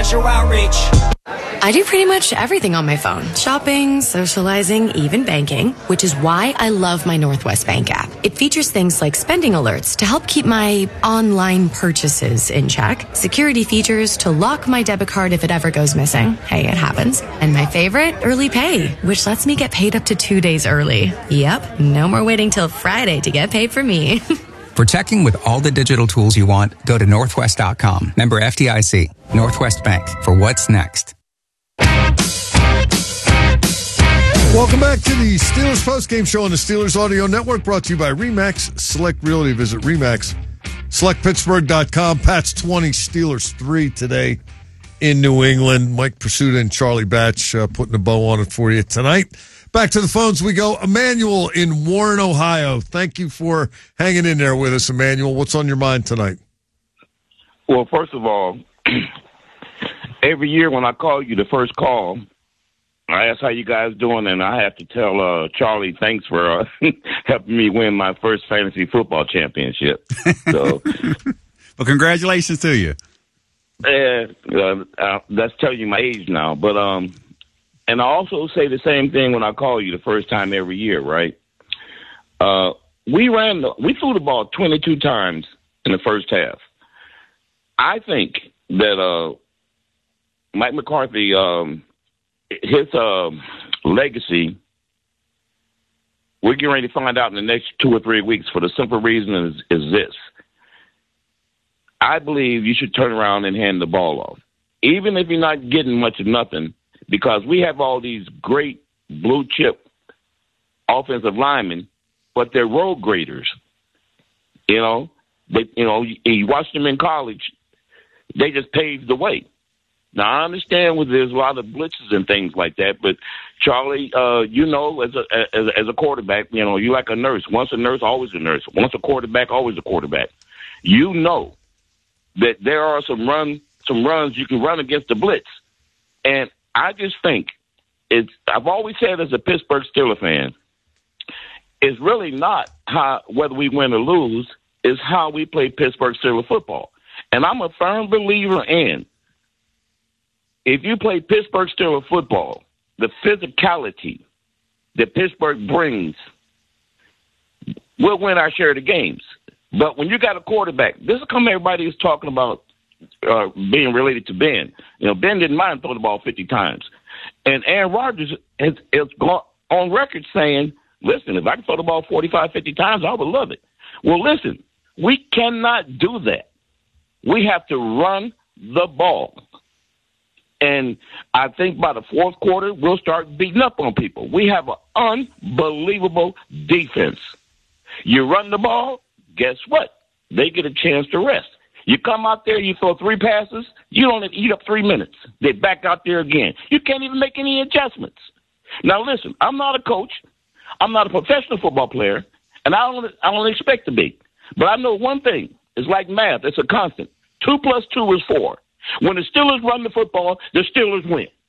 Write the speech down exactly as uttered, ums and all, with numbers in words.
special outreach. I do pretty much everything on my phone. Shopping, socializing, even banking, which is why I love my Northwest Bank app. It features things like spending alerts to help keep my online purchases in check, security features to lock my debit card if it ever goes missing. Hey, it happens. And my favorite, Early Pay, which lets me get paid up to two days early. Yep, no more waiting till Friday to get paid for me. For checking with all the digital tools you want, go to northwest dot com. Member F D I C. Northwest Bank. For what's next. Welcome back to the Steelers postgame show on the Steelers Audio Network, brought to you by RE/MAX Select Realty. Visit RE/MAX Select Pittsburgh dot com. Pats twenty, Steelers three today in New England. Mike Pursuta and Charlie Batch uh, putting a bow on it for you tonight. Back to the phones we go. Emmanuel in Warren, Ohio. Thank you for hanging in there with us, Emmanuel. What's on your mind tonight? Well, first of all, every year when I call you, the first call, I ask how you guys doing, and I have to tell uh, Charlie thanks for uh, helping me win my first fantasy football championship. So, well, congratulations to you. Uh, uh, uh, that's telling you my age now. But um, and I also say the same thing when I call you the first time every year, right? Uh, we ran, the, we threw the ball twenty-two times in the first half. I think that uh, Mike McCarthy. Um, His uh, legacy, we're getting ready to find out in the next two or three weeks for the simple reason is, is this. I believe you should turn around and hand the ball off, even if you're not getting much of nothing, because we have all these great blue-chip offensive linemen, but they're road graders. You know, they, you know, you, you watch them in college, they just paved the way. Now, I understand with there's a lot of blitzes and things like that, but Charlie, uh, you know, as a, as a as a quarterback, you know, you're like a nurse. Once a nurse, always a nurse. Once a quarterback, always a quarterback. You know that there are some run some runs you can run against the blitz, and I just think it's. I've always said as a Pittsburgh Steelers fan, it's really not how whether we win or lose, is how we play Pittsburgh Steelers football, and I'm a firm believer in. If you play Pittsburgh Steelers football, the physicality that Pittsburgh brings, we'll win our share of the games. But when you got a quarterback, this is come everybody is talking about uh, being related to Ben. You know, Ben didn't mind throwing the ball fifty times. And Aaron Rodgers has, has gone on record saying, listen, if I can throw the ball forty-five, fifty times, I would love it. Well, listen, we cannot do that. We have to run the ball. And I think by the fourth quarter, we'll start beating up on people. We have an unbelievable defense. You run the ball, guess what? They get a chance to rest. You come out there, you throw three passes, you don't eat up three minutes. They back out there again. You can't even make any adjustments. Now, listen, I'm not a coach. I'm not a professional football player, and I don't, I don't expect to be. But I know one thing. It's like math. It's a constant. Two plus two is four. When the Steelers run the football, the Steelers win.